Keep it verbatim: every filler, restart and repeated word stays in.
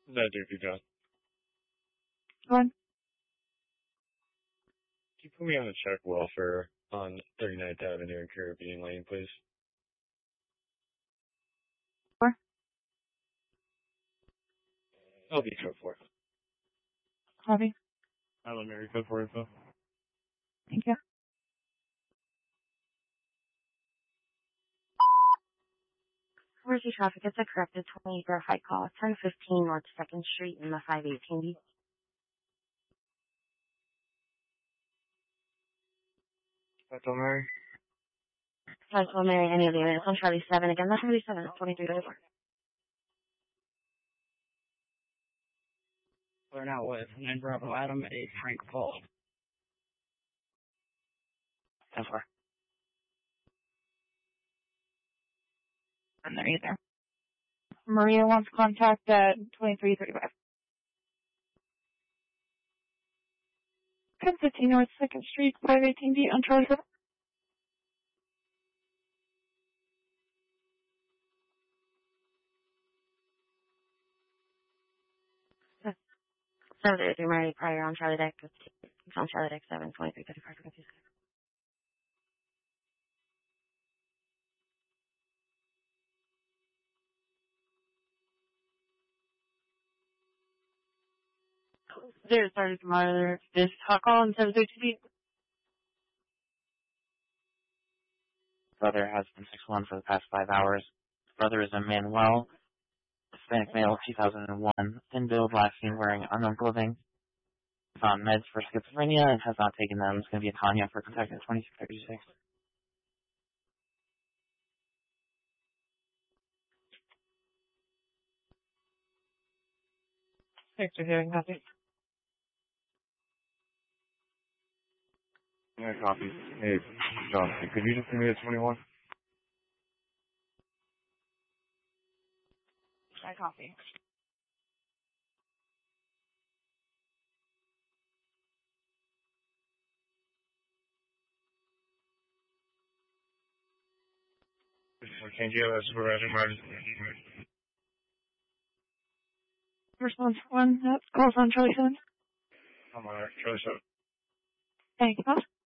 No, Dookie John. One. Can you put me on a check welfare on thirty-ninth Avenue and Caribbean Lane, please? Four. I'll be code four. Copy. Hello, Mary, code four info. Thank you. Emergency traffic, it's a corrected twenty verified call, ten fifteen North second Street in the five eighteen B. Central Mary? Central Mary, any of the units on Charlie seven. Again, that's Charlie seven, twenty-three thirty-four. We're now with nine Bravo Adam, eight Frank Paul. ten four. And there you there. Maria wants contact at twenty-three thirty-five. ten fifteen North second Street, five eighteen B on Charlie seven. seven thirty-three Mary Prior on Charlie Deck. It's on Charlie Deck seven, twenty-three thirty-five. There's started to monitor this hot call in seven thirty-two B. Brother has been six one for the past five hours. Brother is a Manuel, Hispanic male, two thousand one, thin build, last seen wearing unknown clothing. Is on meds for schizophrenia and has not taken them. It's going to be a Tanya for contact at twenty-six thirty-six. Thanks for hearing, copy. Yeah, copy. Hey, John, could you just give me a twenty-one? I copy. Can you have a supervisor emergency? Response one, that calls on Charlie seven. I'm on Charlie seven. Thank you, boss.